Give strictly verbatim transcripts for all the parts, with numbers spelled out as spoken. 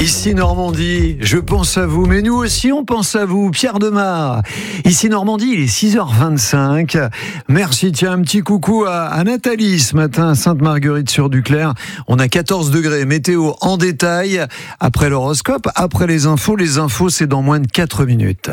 Ici Normandie, je pense à vous, mais nous aussi on pense à vous. Pierre Demar, ici Normandie, il est six heures vingt-cinq. Merci, tiens, un petit coucou à, à Nathalie ce matin, Sainte-Marguerite-sur-Duclair. On a quatorze degrés, météo en détail. Après l'horoscope, après les infos, les infos c'est dans moins de quatre minutes.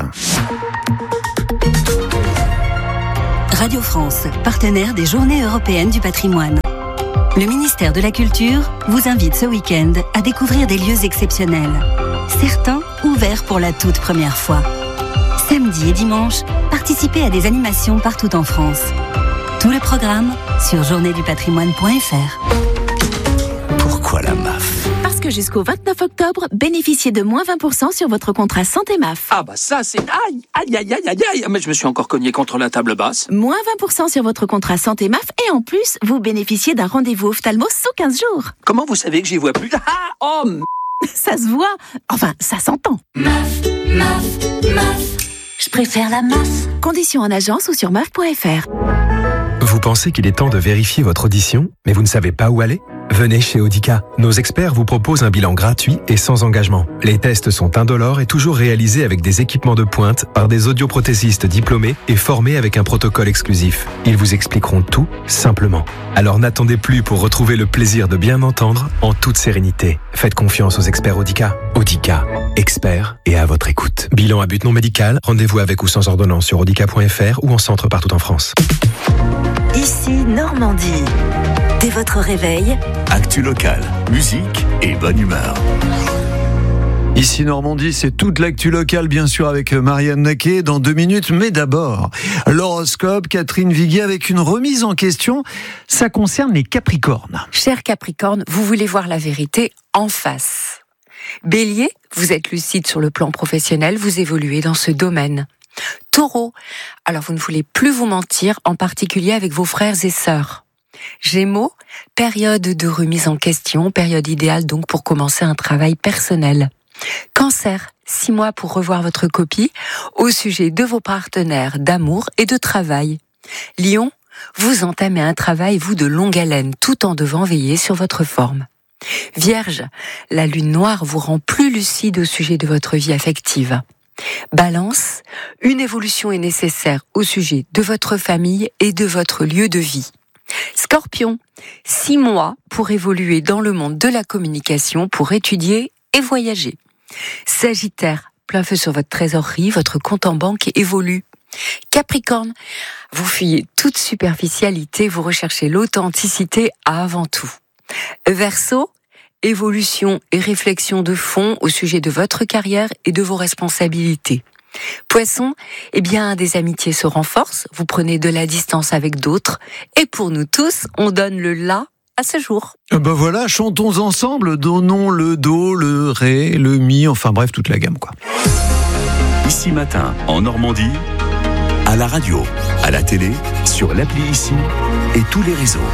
Radio France, partenaire des Journées européennes du patrimoine. Le ministère de la Culture vous invite ce week-end à découvrir des lieux exceptionnels. Certains ouverts pour la toute première fois. Samedi et dimanche, participez à des animations partout en France. Tout le programme sur journée du patrimoine point f r. Pourquoi la M A F ? Parce que jusqu'au vingt-neuf octobre, bénéficiez de moins vingt pour cent sur votre contrat santé M A F. Ah bah ça c'est... Aïe, aïe, aïe, aïe, aïe, aïe. Mais je me suis encore cogné contre la table basse. Moins vingt pour cent sur votre contrat santé M A F et en plus, vous bénéficiez d'un rendez-vous ophtalmo sous quinze jours. Comment vous savez que j'y vois plus ? Ah, oh, m... Ça se voit. Enfin, ça s'entend. M A F, M A F, M A F. Je préfère la M A F. Conditions en agence ou sur M A F point f r. Vous pensez qu'il est temps de vérifier votre audition, mais vous ne savez pas où aller ? Venez chez Audica. Nos experts vous proposent un bilan gratuit et sans engagement. Les tests sont indolores et toujours réalisés avec des équipements de pointe par des audioprothésistes diplômés et formés avec un protocole exclusif. Ils vous expliqueront tout simplement. Alors n'attendez plus pour retrouver le plaisir de bien entendre en toute sérénité. Faites confiance aux experts Audica. Audica, experts et à votre écoute. Bilan à but non médical, rendez-vous avec ou sans ordonnance sur audica point f r ou en centre partout en France. Ici Normandie. Dès votre réveil, Actu locale, musique et bonne humeur. Ici Normandie, c'est toute l'actu locale, bien sûr, avec Marianne Naquet dans deux minutes. Mais d'abord, l'horoscope, Catherine Viguier, avec une remise en question. Ça concerne les Capricornes. Cher Capricorne, vous voulez voir la vérité en face. Bélier, vous êtes lucide sur le plan professionnel, vous évoluez dans ce domaine. Taureau, alors vous ne voulez plus vous mentir, en particulier avec vos frères et sœurs. Gémeaux, période de remise en question, période idéale donc pour commencer un travail personnel. Cancer, six mois pour revoir votre copie au sujet de vos partenaires d'amour et de travail. Lion, vous entamez un travail, vous, de longue haleine, tout en devant veiller sur votre forme. Vierge, la lune noire vous rend plus lucide au sujet de votre vie affective. Balance, une évolution est nécessaire au sujet de votre famille et de votre lieu de vie. Scorpion, six mois pour évoluer dans le monde de la communication, pour étudier et voyager. Sagittaire, plein feu sur votre trésorerie, votre compte en banque évolue. Capricorne, vous fuyez toute superficialité, vous recherchez l'authenticité avant tout. Verseau, évolution et réflexion de fond au sujet de votre carrière et de vos responsabilités. Poisson, eh bien, des amitiés se renforcent, vous prenez de la distance avec d'autres, et pour nous tous, on donne le la à ce jour. Ben voilà, chantons ensemble, donnons le do, le ré, le mi, enfin bref, toute la gamme, quoi. Ici Matin, en Normandie, à la radio, à la télé, sur l'appli Ici et tous les réseaux.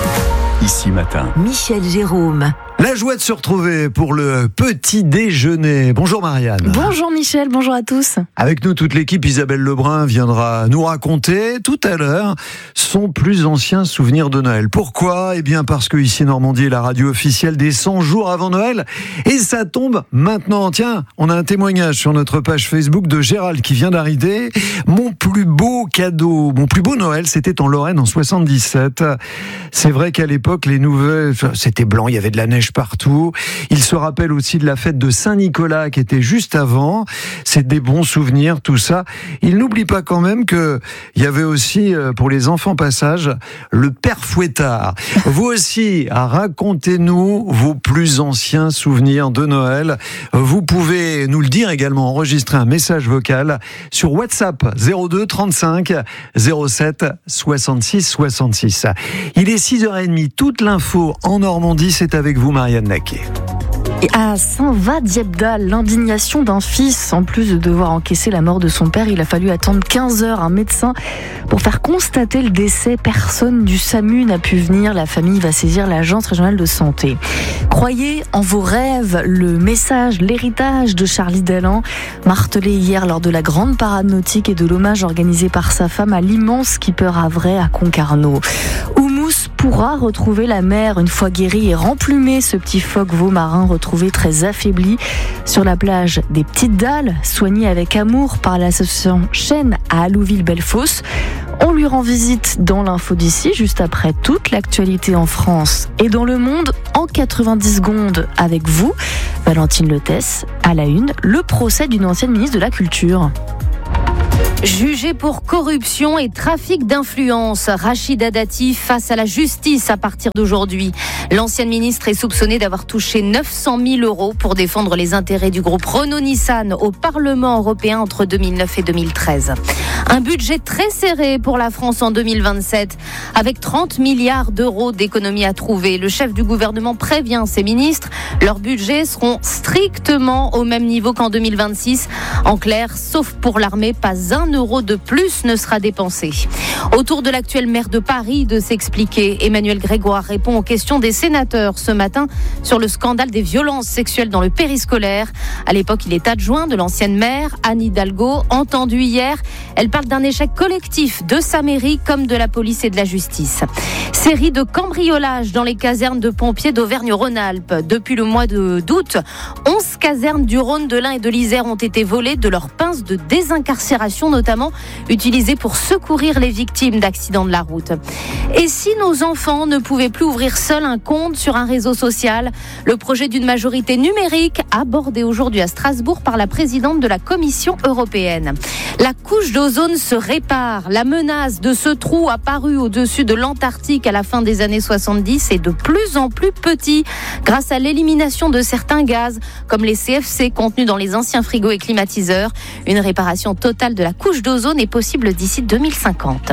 Ici Matin. Michel Jérôme. La joie de se retrouver pour le petit déjeuner. Bonjour Marianne. Bonjour Michel, bonjour à tous. Avec nous, toute l'équipe, Isabelle Lebrun viendra nous raconter tout à l'heure son plus ancien souvenir de Noël. Pourquoi ? Eh bien parce que Ici Normandie est la radio officielle des cent jours avant Noël. Et ça tombe maintenant. Tiens, on a un témoignage sur notre page Facebook de Gérald qui vient d'arriver. Mon plus beau cadeau, mon plus beau Noël, c'était en Lorraine en soixante-dix-sept. C'est vrai qu'à l'époque, les nouvelles, c'était blanc, il y avait de la neige partout. Il se rappelle aussi de la fête de Saint-Nicolas qui était juste avant. C'est des bons souvenirs, tout ça. Il n'oublie pas quand même que il y avait aussi, pour les enfants passage, le Père Fouettard. Vous aussi, racontez-nous vos plus anciens souvenirs de Noël. Vous pouvez nous le dire également, enregistrer un message vocal sur WhatsApp zéro deux trente-cinq zéro sept soixante-six soixante-six. Il est six heures trente, toute l'info en Normandie, c'est avec vous Marianne Naquet. Et à Saint-Va-Diebda, l'indignation d'un fils, en plus de devoir encaisser la mort de son père, il a fallu attendre quinze heures un médecin pour faire constater le décès. Personne du SAMU n'a pu venir, la famille va saisir l'agence régionale de santé. Croyez en vos rêves, le message, l'héritage de Charlie Dallan, martelé hier lors de la grande parade nautique et de l'hommage organisé par sa femme à l'immense skipper havrais à Concarneau. Oumous pourra retrouver la mer une fois guéri et remplumé, ce petit phoque veau marin retrouvé très affaibli sur la plage des Petites Dalles, soigné avec amour par l'association Chêne à Allouville-Bellefosse. On lui rend visite dans l'info d'ici, juste après toute l'actualité en France et dans le monde, en quatre-vingt-dix secondes avec vous, Valentine Lotès. À la une, le procès d'une ancienne ministre de la Culture. Jugé pour corruption et trafic d'influence, Rachida Dati face à la justice à partir d'aujourd'hui. L'ancienne ministre est soupçonnée d'avoir touché neuf cent mille euros pour défendre les intérêts du groupe Renault-Nissan au Parlement européen entre deux mille neuf et deux mille treize. Un budget très serré pour la France en deux mille vingt-sept, avec trente milliards d'euros d'économies à trouver. Le chef du gouvernement prévient ses ministres, leurs budgets seront strictement au même niveau qu'en deux mille vingt-six. En clair, sauf pour l'armée, pas un euro de plus ne sera dépensé. Autour de l'actuel maire de Paris de s'expliquer, Emmanuel Grégoire répond aux questions des sénateurs ce matin sur le scandale des violences sexuelles dans le périscolaire. À l'époque, il est adjoint de l'ancienne maire, Anne Hidalgo, entendue hier. Elle parle d'un échec collectif de sa mairie comme de la police et de la justice. Série de cambriolages dans les casernes de pompiers d'Auvergne-Rhône-Alpes. Depuis le mois d'août, onze casernes du Rhône, de l'Ain et de l'Isère ont été volées de leurs pinces de désincarcération, notamment utilisées pour secourir les victimes d'accidents de la route. Et si nos enfants ne pouvaient plus ouvrir seuls un compte sur un réseau social, le projet d'une majorité numérique abordé aujourd'hui à Strasbourg par la présidente de la Commission européenne. La couche d'ozone se répare. La menace de ce trou apparu au-dessus de l'Antarctique à la fin des années soixante-dix est de plus en plus petit grâce à l'élimination de certains gaz comme les C F C contenus dans les anciens frigos et climatiseurs. Une réparation totale de la couche d'ozone est possible d'ici deux mille cinquante.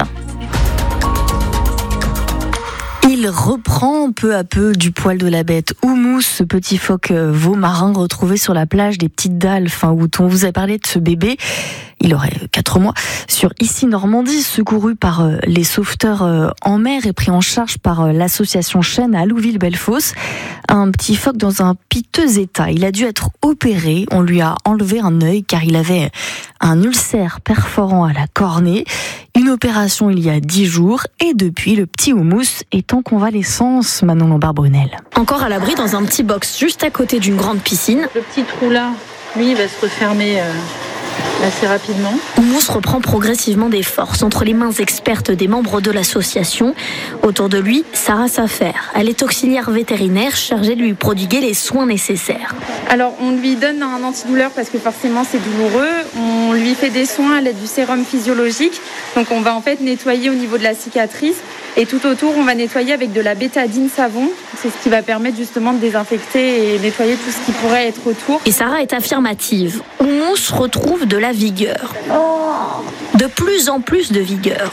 Il reprend peu à peu du poil de la bête. Oumous, ce petit phoque veau marin retrouvé sur la plage des Petites Dalles fin août. On vous a parlé de ce bébé, il aurait quatre mois, sur Ici Normandie, secouru par les sauveteurs en mer et pris en charge par l'association Chêne à Allouville-Bellefosse. Un petit phoque dans un piteux état. Il a dû être opéré. On lui a enlevé un œil car il avait un ulcère perforant à la cornée. Une opération il y a dix jours et depuis, le petit Oumous est en convalescence. Manon Lombard-Brunel. Encore à l'abri dans un petit box juste à côté d'une grande piscine. Le petit trou là, lui, il va se refermer euh, assez rapidement. Oumous reprend progressivement des forces entre les mains expertes des membres de l'association. Autour de lui, Sarah Safer. Elle est auxiliaire vétérinaire chargée de lui prodiguer les soins nécessaires. Alors, on lui donne un antidouleur parce que forcément c'est douloureux. On lui fait des soins à l'aide du sérum physiologique. Donc, on va en fait nettoyer au niveau de la cicatrice. Et tout autour, on va nettoyer avec de la bétadine savon. C'est ce qui va permettre justement de désinfecter et nettoyer tout ce qui pourrait être autour. Et Sarah est affirmative. Oumous retrouve de la vigueur. De plus en plus de vigueur.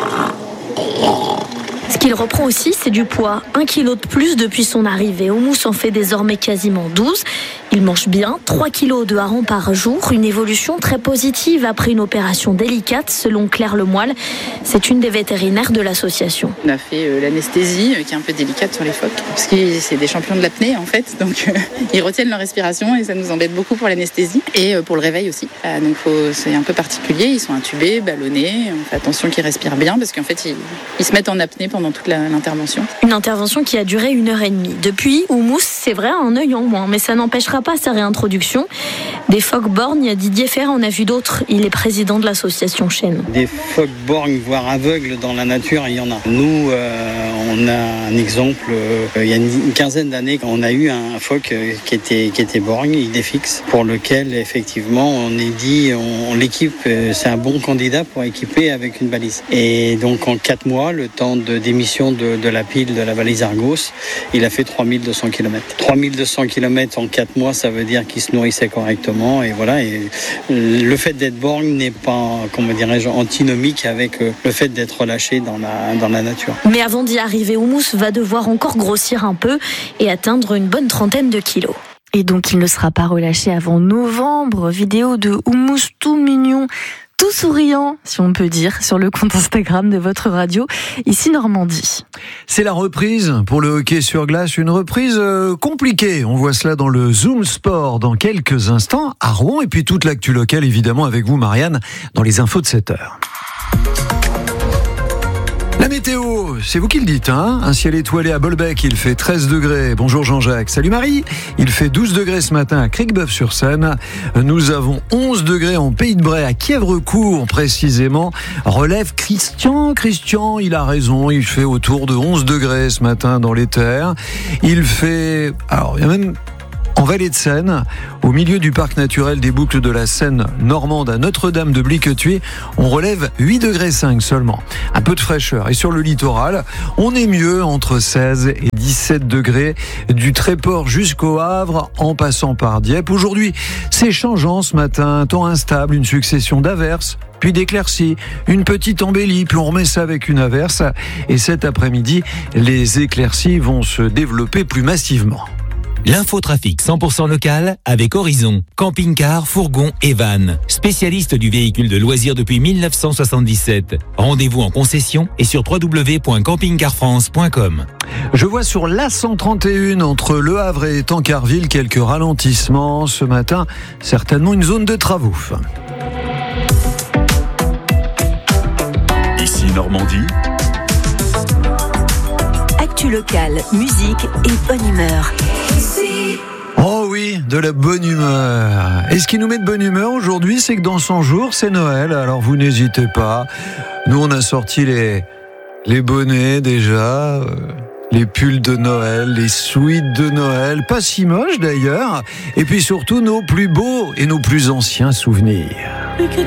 Ce qu'il reprend aussi, c'est du poids. Un kilo de plus depuis son arrivée. Oumous en fait désormais quasiment douze. Il mange bien, trois kilos de harengs par jour. Une évolution très positive après une opération délicate, selon Claire Lemoyle. C'est une des vétérinaires de l'association. On a fait euh, l'anesthésie, euh, qui est un peu délicate sur les phoques. Parce que c'est des champions de l'apnée, en fait. Donc, euh, ils retiennent leur respiration et ça nous embête beaucoup pour l'anesthésie. Et euh, pour le réveil aussi. Euh, donc, faut, c'est un peu particulier. Ils sont intubés, ballonnés. On fait attention qu'ils respirent bien parce qu'en fait, ils, ils se mettent en apnée pendant toute la, l'intervention. Une intervention qui a duré une heure et demie. Depuis, Oumous, c'est vrai, un œil en moins. Mais ça n'empêchera pas sa réintroduction. Des phoques borgnes, Didier Ferrat en a vu d'autres. Il est président de l'association Chêne. Des phoques borgnes, voire aveugles dans la nature, il y en a. Nous, euh, on a un exemple. Euh, il y a une quinzaine d'années, on a eu un phoque euh, qui était, qui était borgne, idéfixe, pour lequel, effectivement, on est dit, on, on l'équipe, euh, c'est un bon candidat pour équiper avec une balise. Et donc, en quatre mois, le temps de d'émission de, de la pile de la balise Argos, il a fait trois mille deux cents kilomètres. trois mille deux cents kilomètres en quatre mois, ça veut dire qu'il se nourrissait correctement. Et voilà. Et le fait d'être borgne n'est pas, comment dirais-je, antinomique avec le fait d'être relâché dans la, dans la nature. Mais avant d'y arriver, Oumous va devoir encore grossir un peu et atteindre une bonne trentaine de kilos. Et donc, il ne sera pas relâché avant novembre. Vidéo de Oumous tout mignon, tout souriant, si on peut dire, sur le compte Instagram de votre radio, Ici Normandie. C'est la reprise pour le hockey sur glace, une reprise euh, compliquée. On voit cela dans le Zoom Sport dans quelques instants à Rouen, et puis toute l'actu locale évidemment avec vous Marianne dans les infos de sept heures. La météo c'est vous qui le dites, hein. Un ciel étoilé à Bolbec, il fait treize degrés. Bonjour Jean-Jacques. Salut Marie. Il fait douze degrés ce matin à Cricbeuf-sur-Seine. Nous avons onze degrés en Pays de Bray, à Kièvrecourt précisément. Relève Christian. Christian, il a raison. Il fait autour de onze degrés ce matin dans les terres. Il fait... Alors, il y a même... En vallée de Seine, au milieu du parc naturel des Boucles de la Seine normande à Notre-Dame de Bliquetuit, on relève huit degrés cinq seulement. Un peu de fraîcheur. Et sur le littoral, on est mieux entre seize et dix-sept degrés, du Tréport jusqu'au Havre, en passant par Dieppe. Aujourd'hui, c'est changeant ce matin, temps instable, une succession d'averses, puis d'éclaircies, une petite embellie, puis on remet ça avec une averse. Et cet après-midi, les éclaircies vont se développer plus massivement. L'infotrafic cent pour cent local avec Horizon, camping-car, fourgon et van. Spécialiste du véhicule de loisirs depuis dix-neuf cent soixante-dix-sept. Rendez-vous en concession et sur w w w point camping car france point com. Je vois sur l'A cent trente et un entre Le Havre et Tancarville quelques ralentissements ce matin. Certainement une zone de travaux. Ici Normandie. Actu locale, musique et bonne humeur. Oh oui, de la bonne humeur. Et ce qui nous met de bonne humeur aujourd'hui, c'est que dans cent jours, c'est Noël. Alors vous n'hésitez pas. Nous, on a sorti les, les bonnets déjà, euh, les pulls de Noël, les sweats de Noël, pas si moches d'ailleurs. Et puis surtout, nos plus beaux et nos plus anciens souvenirs.